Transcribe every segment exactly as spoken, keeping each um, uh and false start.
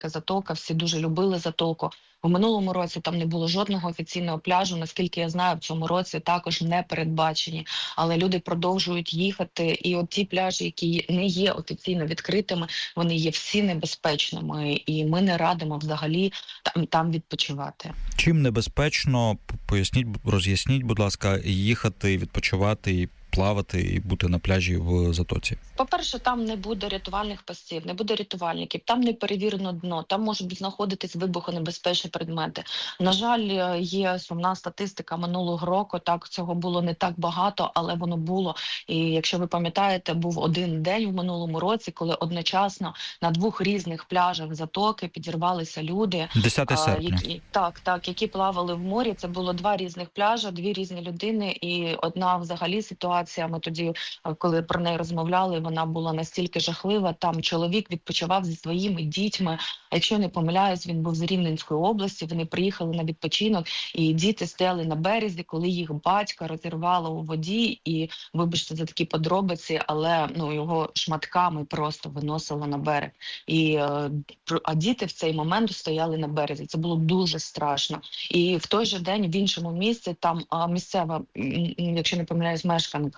затока, всі дуже любили затоку. У минулому році там не було жодного офіційного пляжу, наскільки я знаю, в цьому році також не передбачені. Але люди продовжують їхати, і от ті пляжі, які не є офіційно відкритими, вони є всі небезпечними, і ми не радимо взагалі там, там відпочивати. Чим небезпечно, поясніть, роз'ясніть, будь ласка, їхати, відпочивати і плавати і бути на пляжі в затоці? По-перше, там не буде рятувальних постів, не буде рятувальників, там не перевірено дно, там можуть знаходитись вибухонебезпечні предмети. На жаль, є сумна статистика минулого року, так, цього було не так багато, але воно було. І якщо ви пам'ятаєте, був один день в минулому році, коли одночасно на двох різних пляжах затоки підірвалися люди. десяте серпня. Які, так, так, які плавали в морі. Це було два різних пляжі, дві різні людини, і одна взагалі ситуація. Ми тоді, коли про неї розмовляли, вона була настільки жахлива. Там чоловік відпочивав зі своїми дітьми. А якщо не помиляюсь, він був з Рівненської області. Вони приїхали на відпочинок, і діти стояли на березі, коли їх батька розірвало у воді. І, вибачте за такі подробиці, але ну його шматками просто виносило на берег. І а діти в цей момент стояли на березі. Це було дуже страшно. І в той же день в іншому місці там місцева, якщо не помиляюсь, мешканка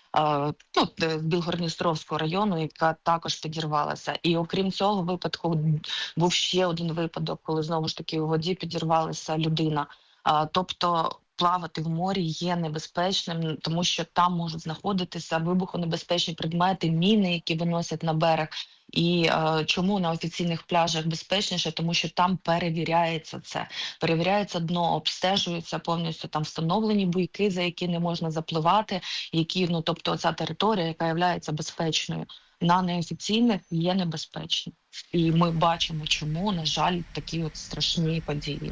ну, з Білгород-Дністровського району, яка також підірвалася. І окрім цього випадку був ще один випадок, коли знову ж таки у воді підірвалася людина. Тобто плавати в морі є небезпечним, тому що там можуть знаходитися вибухонебезпечні предмети, міни, які виносять на берег. І е, чому на офіційних пляжах безпечніше? Тому що там перевіряється це. Перевіряється дно, обстежується повністю, там встановлені буйки, за які не можна запливати, які, ну, тобто ця територія, яка є безпечною. На неофіційних є небезпечні. І ми бачимо, чому, на жаль, такі от страшні події.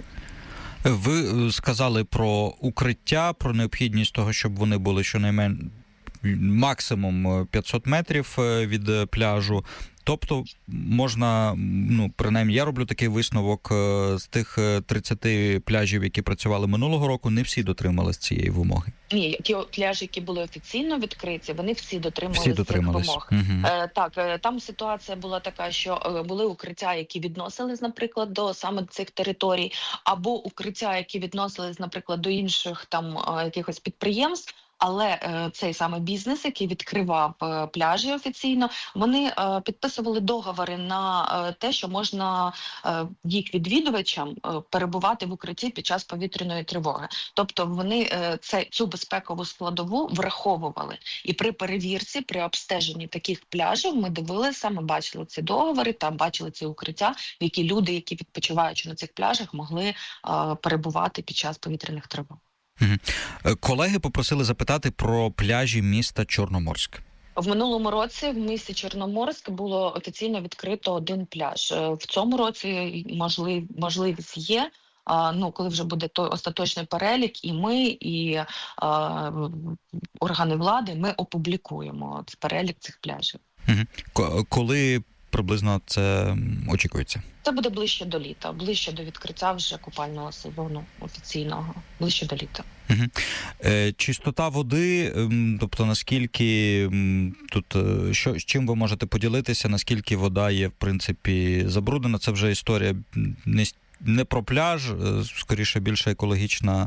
Ви сказали про укриття, про необхідність того, щоб вони були щонайменше максимум п'ятсот метрів від пляжу. Тобто можна, ну, принаймні, я роблю такий висновок, з тих тридцяти пляжів, які працювали минулого року, не всі дотримались цієї вимоги. Ні, ті пляжі, які були офіційно відкриті, вони всі дотримувалися всі дотримались. цих вимог. Угу. Е, так, там ситуація була така, що були укриття, які відносились, наприклад, до саме цих територій, або укриття, які відносились, наприклад, до інших там якихось підприємств. Але е, цей саме бізнес, який відкривав е, пляжі офіційно, вони е, підписували договори на е, те, що можна е, їх відвідувачам е, перебувати в укритті під час повітряної тривоги. Тобто вони е, це, цю безпекову складову враховували. І при перевірці, при обстеженні таких пляжів ми дивилися, ми бачили ці договори, там бачили ці укриття, в які люди, які відпочиваючи на цих пляжах, могли е, перебувати під час повітряних тривог. Колеги попросили запитати про пляжі міста Чорноморськ. В минулому році в місті Чорноморськ було офіційно відкрито один пляж. В цьому році можлив, можливість є, а, ну, коли вже буде той остаточний перелік, і ми, і а, органи влади, ми опублікуємо перелік цих пляжів. Угу. Коли приблизно це очікується? Це буде ближче до літа, ближче до відкриття вже купального сезону офіційного, ближче до літа. Угу. Е, чистота води, тобто наскільки тут, що, з чим ви можете поділитися, наскільки вода є, в принципі, забруднена? Це вже історія не, не про пляж, скоріше більше екологічна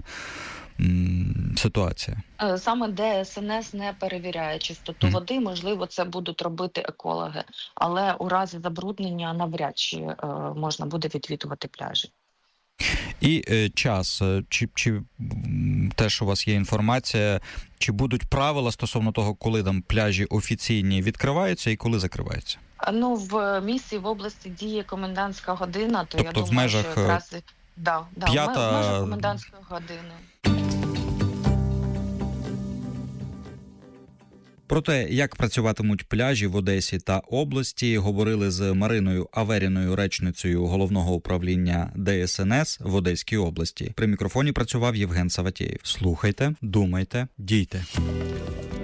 ситуація. Саме Де Ес Ен Ес не перевіряє чистоту mm. води, можливо, це будуть робити екологи, але у разі забруднення навряд чи е, можна буде відвідувати пляжі. І е, час, чи, чи теж у вас є інформація, чи будуть правила стосовно того, коли там пляжі офіційні відкриваються і коли закриваються? Ну, в місті, в області діє комендантська година, то тобто я в думаю, межах що якраз да, да, п'ята... в межах комендантської години. Про те, як працюватимуть пляжі в Одесі та області, говорили з Мариною Аверіною, речницею Головного управління Де Ес Ен Ес в Одеській області. При мікрофоні працював Євген Саватєєв. Слухайте, думайте, дійте.